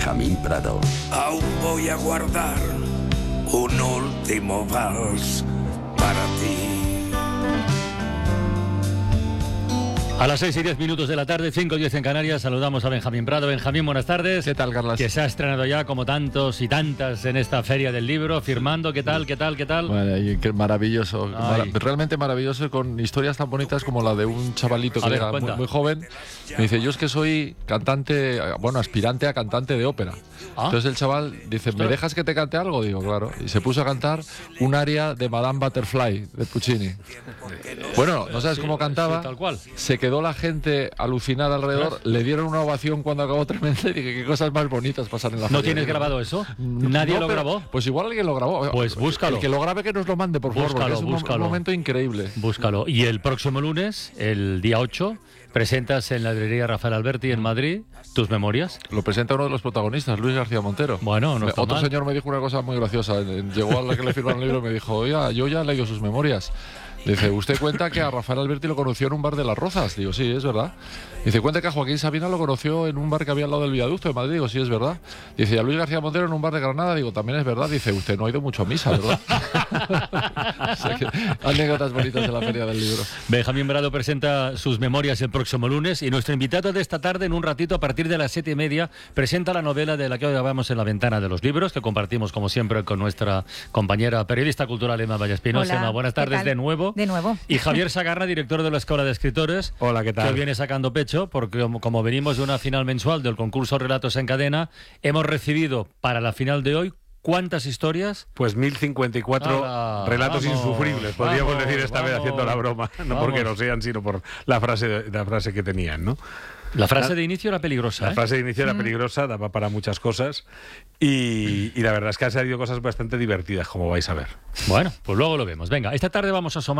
Benjamín Prado. Aún voy a guardar un último vals para ti. A las 6:10 de la tarde, 5:10 en Canarias, saludamos a Benjamín Prado. Benjamín, buenas tardes. ¿Qué tal, Carlas? Que se ha estrenado ya, como tantos y tantas, en esta Feria del Libro, firmando. ¿Qué tal? Bueno, qué maravilloso, realmente maravilloso, con historias tan bonitas como la de un chavalito que era muy joven. Me dice, yo es que soy cantante, aspirante a cantante de ópera. Entonces el chaval dice, ¿me dejas que te cante algo? Digo, claro. Y se puso a cantar un aria de Madame Butterfly, de Puccini. Bueno, no sabes cómo cantaba. Sí, tal cual. Se quedó la gente alucinada alrededor, le dieron una ovación cuando acabó tremenda y dije, qué cosas más bonitas pasan en la feria. ¿No tienes grabado eso? ¿Nadie lo grabó? Pues igual alguien lo grabó. Pues búscalo. El que lo grabe que nos lo mande, por favor, porque es un momento increíble. Búscalo. Y el próximo lunes, el día 8, presentas en la librería Rafael Alberti en Madrid tus memorias. Lo presenta uno de los protagonistas, Luis García Montero. Bueno, no está Otro mal. señor me dijo una cosa muy graciosa. Llegó a la que le firmaron el libro y me dijo, oiga, yo ya he leído sus memorias. Dice, ¿usted cuenta que a Rafael Alberti lo conoció en un bar de Las Rozas? Digo, sí, es verdad. Dice, cuenta que a Joaquín Sabina lo conoció en un bar que había al lado del viaducto de Madrid. Digo, sí, es verdad. Dice, y a Luis García Montero en un bar de Granada. Digo, también es verdad. Dice, usted no ha ido mucho a misa, ¿verdad? O sea que, anécdotas bonitas de la Feria del Libro. Benjamín Prado presenta sus memorias el próximo lunes y nuestro invitado de esta tarde, en un ratito, a partir de las 7:30, presenta la novela de la que hoy hablamos en la ventana de los libros, que compartimos, como siempre, con nuestra compañera periodista cultural, Emma Vallespinosa. Emma, buenas tardes de nuevo. De nuevo. Y Javier Sagarra, director de la Escuela de Escritores. Hola, ¿qué tal? Que viene sacando pecho, porque como venimos de una final mensual del concurso Relatos en Cadena, hemos recibido para la final de hoy, ¿cuántas historias? Pues 1054 relatos insufribles, podríamos decir esta vez haciendo la broma, no porque lo sean, sino por la frase que tenían, ¿no? La frase de inicio era peligrosa. La frase de inicio era peligrosa, daba para muchas cosas y la verdad es que han salido cosas bastante divertidas, como vais a ver. Bueno, pues luego lo vemos. Venga, esta tarde vamos a asomar